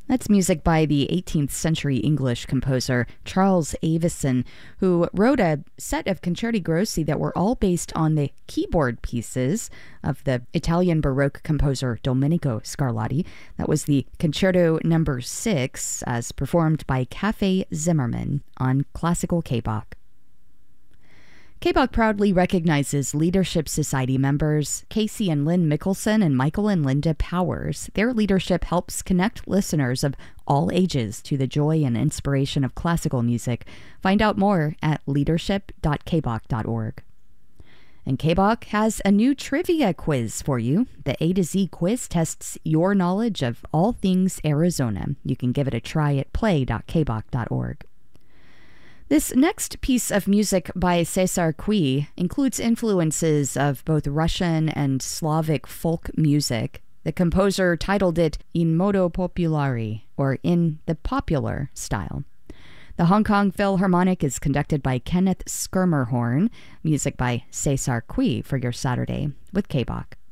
That's music by the 18th century English composer Charles Avison, who wrote a set of concerti grossi that were all based on the keyboard pieces of the Italian Baroque composer Domenico Scarlatti. That was the Concerto No. 6, as performed by Cafe Zimmermann on Classical K-Bach. K-Bach proudly recognizes Leadership Society members Casey and Lynn Mickelson and Michael and Linda Powers. Their leadership helps connect listeners of all ages to the joy and inspiration of classical music. Find out more at leadership.kbach.org. And K-Bach has a new trivia quiz for you. The A to Z quiz tests your knowledge of all things Arizona. You can give it a try at play.kbach.org. This next piece of music by César Cui includes influences of both Russian and Slavic folk music. The composer titled it In Modo Popolare, or In the Popular Style. The Hong Kong Philharmonic is conducted by Kenneth Schermerhorn. Music by César Cui for your Saturday with K-Bach.